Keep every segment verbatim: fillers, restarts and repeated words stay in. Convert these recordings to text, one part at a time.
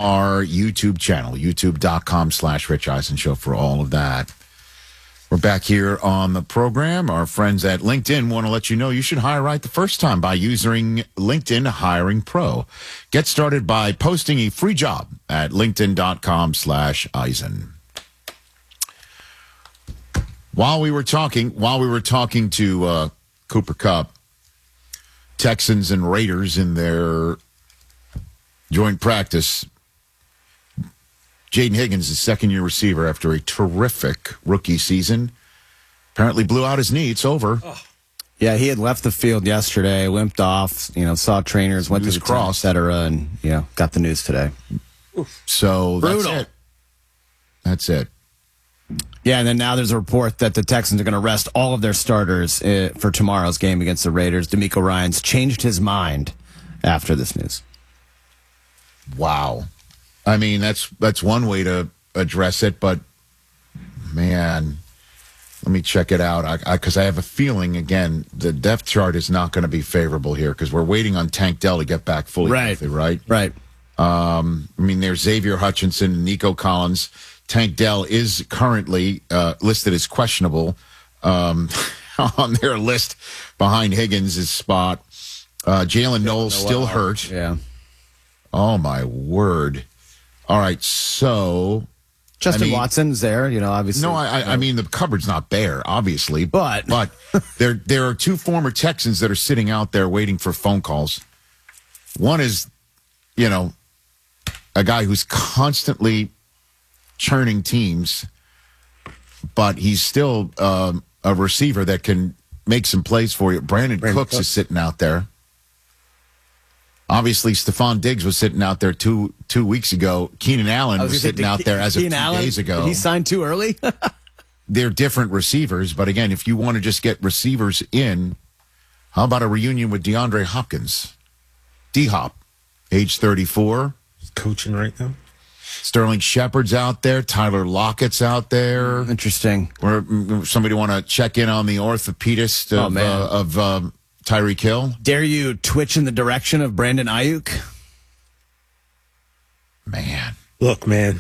our YouTube channel, youtube.com slash Rich Eisen Show for all of that. We're back here on the program. Our friends at LinkedIn want to let you know you should hire right the first time by using LinkedIn Hiring Pro. Get started by posting a free job at linkedin.com slash Eisen. While we were talking, while we were talking to uh, Cooper Kupp, Texans and Raiders in their joint practice, Jaden Higgins, the second-year receiver after a terrific rookie season, apparently blew out his knee. It's over. Oh. Yeah, he had left the field yesterday, limped off, you know, saw trainers, went to the cross, et cetera, and, you know, got the news today. So Brutal. that's it. That's it. Yeah, and then now there's a report that the Texans are going to rest all of their starters uh, for tomorrow's game against the Raiders. D'Amico Ryans changed his mind after this news. Wow. I mean, that's that's one way to address it, but, man, let me check it out. Because I, I, I have a feeling, again, the depth chart is not going to be favorable here because we're waiting on Tank Dell to get back fully right. healthy, right? Right. Um, I mean, there's Xavier Hutchinson, Nico Collins. Tank Dell is currently uh, listed as questionable um, on their list behind Higgins' spot. Uh, Jalen Knowles still hurt. Yeah. Oh, my word. All right, so... Justin I mean, Watson's there, you know, obviously. No, I, I mean, the cupboard's not bare, obviously. But... But there, there are two former Texans that are sitting out there waiting for phone calls. One is, you know, a guy who's constantly churning teams, but he's still um, a receiver that can make some plays for you. Brandon, Brandon Cooks, Cooks is sitting out there. Obviously, Stephon Diggs was sitting out there two two weeks ago. Keenan Allen was, was sitting out there as of two Allen, days ago. Did he signed too early? They're different receivers, but again, if you want to just get receivers in, how about a reunion with DeAndre Hopkins? D-Hop, age thirty-four. He's coaching right now. Sterling Shepard's out there. Tyler Lockett's out there. Interesting. Or somebody want to check in on the orthopedist of, oh, uh, of uh, Tyreek Hill? Dare you twitch in the direction of Brandon Ayuk? Man. Look, man.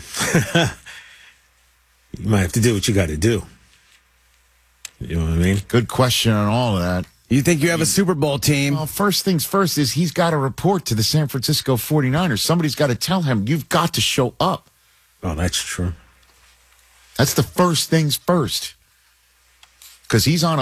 You might have to do what you got to do. You know what I mean? Good question on all of that. You think you have a Super Bowl team? Well, first things first is he's got to report to the San Francisco forty-niners. Somebody's got to tell him, you've got to show up. Oh, that's true. That's the first things first. Because he's on a